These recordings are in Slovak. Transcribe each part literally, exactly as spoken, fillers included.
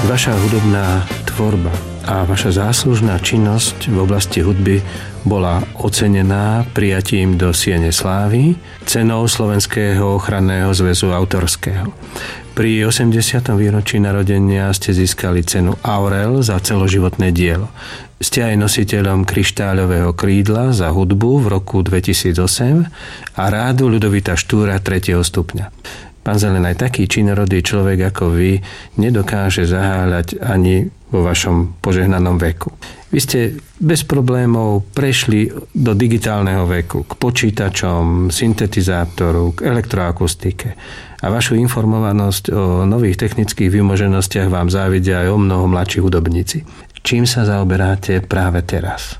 Vaša hudobná tvorba a vaša záslužná činnosť v oblasti hudby bola ocenená prijatím do Siene slávy, cenou Slovenského ochranného zväzu autorského. Pri osemdesiatom výročí narodenia ste získali cenu Aurel za celoživotné dielo. Ste aj nositeľom Kryštáľového krídla za hudbu v roku dvetisícosem a rádu Ľudovita Štúra tretieho stupňa. Pán Zelen, aj taký činorodý človek ako vy nedokáže zaháľať ani vo vašom požehnanom veku. Vy ste bez problémov prešli do digitálneho veku, k počítačom, syntetizátoru, k elektroakustike. A vašu informovanosť o nových technických vymoženostiach vám závidia aj o mnoho mladší hudobníci. Čím sa zaoberáte práve teraz?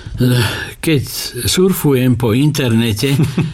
Keď surfujem po internete,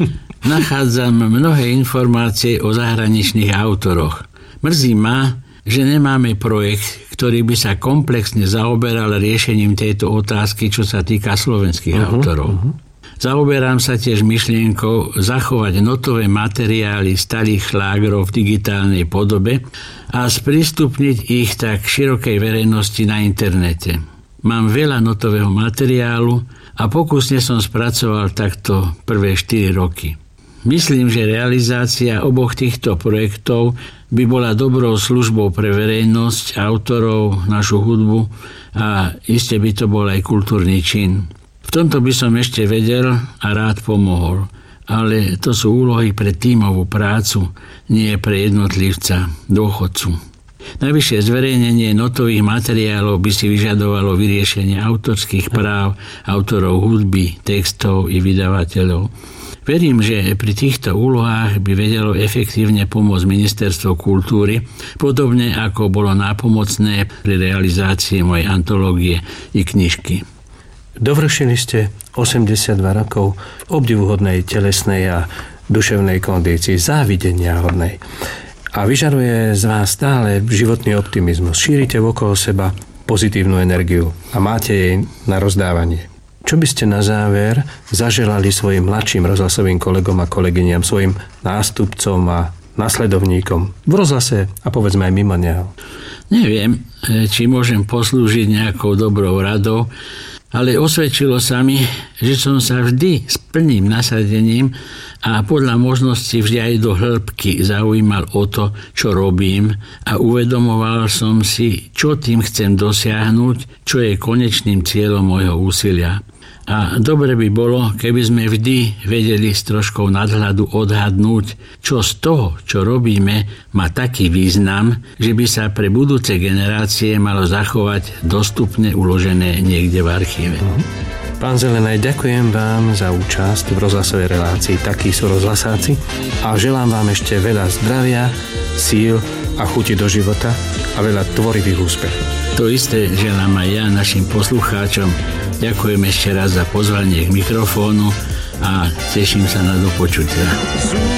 nachádzam mnohé informácie o zahraničných autoroch. Mrzí ma, že nemáme projekt, ktorý by sa komplexne zaoberal riešením tejto otázky, čo sa týka slovenských uh-huh, autorov. Uh-huh. Zaoberám sa tiež myšlienkou zachovať notové materiály starých šlágrov v digitálnej podobe a sprístupniť ich tak širokej verejnosti na internete. Mám veľa notového materiálu a pokusne som spracoval takto prvé štyri roky. Myslím, že realizácia oboch týchto projektov by bola dobrou službou pre verejnosť, autorov, našu hudbu a iste by to bol aj kultúrny čin. V tomto by som ešte vedel a rád pomohol, ale to sú úlohy pre tímovú prácu, nie pre jednotlivca, dôchodcu. Najvyššie zverejnenie notových materiálov by si vyžadovalo vyriešenie autorských práv, autorov hudby, textov i vydavateľov. Verím, že pri týchto úlohách by vedelo efektívne pomôcť Ministerstvo kultúry, podobne ako bolo nápomocné pri realizácii mojej antológie i knižky. Dovršili ste osemdesiatdva rokov v obdivuhodnej telesnej a duševnej kondícii, závidenia hodnej. A vyžaruje z vás stále životný optimizmus. Šírite okolo seba pozitívnu energiu a máte jej na rozdávanie. Čo by ste na záver zaželali svojim mladším rozhlasovým kolegom a kolegyniam, svojim nástupcom a nasledovníkom v rozhlase a povedzme aj mimo neho? Neviem, či môžem poslúžiť nejakou dobrou radou, ale osvedčilo sa mi, že som sa vždy s plným nasadením a podľa možnosti vždy aj do hĺbky zaujímal o to, čo robím a uvedomoval som si, čo tým chcem dosiahnuť, čo je konečným cieľom môjho úsilia. A dobre by bolo, keby sme vždy vedeli s troškou nadhľadu odhadnúť, čo z toho, čo robíme, má taký význam, že by sa pre budúce generácie malo zachovať dostupne uložené niekde v archíve. Pán Zelenaj, ďakujem vám za účasť v rozhlasovej relácii Takí sú rozhlasáci a želám vám ešte veľa zdravia, síl a chuti do života a veľa tvorivých úspechov. To isté želám aj ja našim poslucháčom. Ďakujem ešte raz za pozvanie k mikrofónu a teším sa na dopočutia.